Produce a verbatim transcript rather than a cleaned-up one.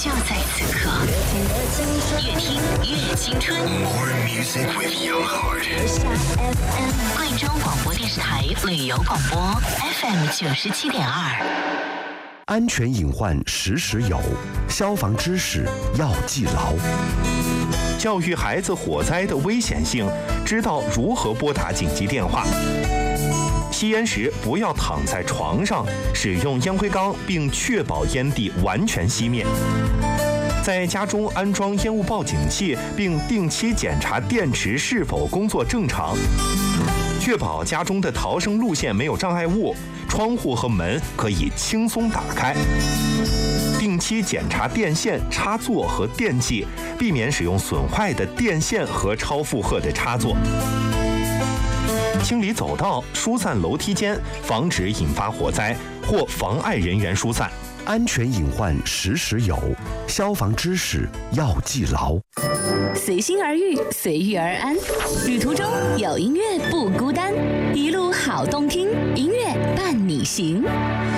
就在此刻，越听越青春。 More music with your heart。 贵州广播电视台旅游广播 F M 九十七点二。 安全隐患时时有，消防知识要记牢。 教育孩子火灾的危险性，知道如何拨打紧急电话。吸烟时不要躺在床上，使用烟灰缸，并确保烟蒂完全熄灭。在家中安装烟雾报警器，并定期检查电池是否工作正常。确保家中的逃生路线没有障碍物，窗户和门可以轻松打开。定期检查电线、插座和电器，避免使用损坏的电线和超负荷的插座。清理走道、疏散楼梯间，防止引发火灾或妨碍人员疏散。 安全隐患时时有，消防知识要记牢。 随心而遇，随遇而安。旅途中有音乐不孤单，一路好动听，音乐伴你行。